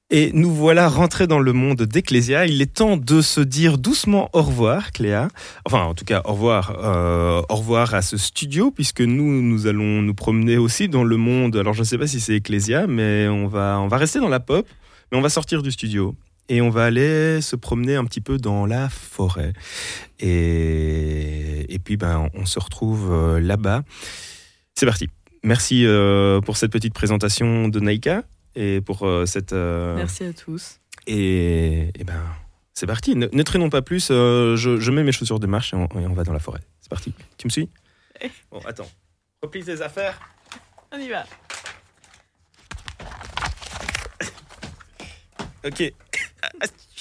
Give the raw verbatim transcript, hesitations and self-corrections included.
Et nous voilà rentrés dans le monde d'Ecclésia. Il est temps de se dire doucement au revoir, Cléa. Enfin, en tout cas, au revoir. Euh, au revoir à ce studio, puisque nous, nous allons nous promener aussi dans le monde. Alors, je ne sais pas si c'est Ecclésia, mais on va, on va rester dans la pop, mais on va sortir du studio. Et on va aller se promener un petit peu dans la forêt. Et, et puis, ben, on se retrouve euh, là-bas. C'est parti. Merci euh, pour cette petite présentation de Naïka. Et pour euh, cette. Euh... Merci à tous. Et, et ben, c'est parti. Ne, ne traînons pas plus. Euh, je, je mets mes chaussures de marche et on, et on va dans la forêt. C'est parti. Tu me suis ? Bon, attends. Replie tes affaires. On y va. Ok.